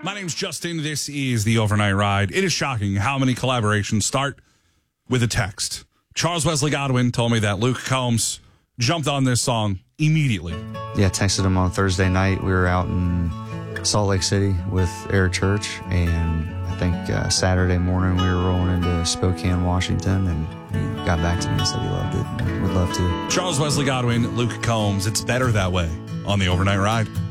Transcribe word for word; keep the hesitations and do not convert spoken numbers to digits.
My name's Justin. This is the Overnight Ride. It is shocking how many collaborations start with a text. Charles Wesley Godwin told me that Luke Combs jumped on this song immediately. Yeah, texted him on Thursday night. We were out in Salt Lake City with Air Church, and I think uh, Saturday morning we were rolling into Spokane, Washington, and he got back to me and said he loved it and would love to. Charles Wesley Godwin, Luke Combs. It's better that way on the Overnight Ride.